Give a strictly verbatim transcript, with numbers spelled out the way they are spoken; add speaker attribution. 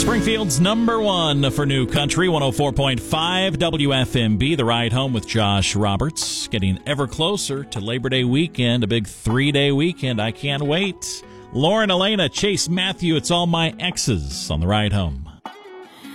Speaker 1: Springfield's number one for New Country, one oh four point five W F M B. The Ride Home with Josh Roberts. Getting ever closer to Labor Day weekend, a big three-day weekend. I can't wait. Lauren, Elena, Chase, Matthew, it's all my exes on The Ride Home.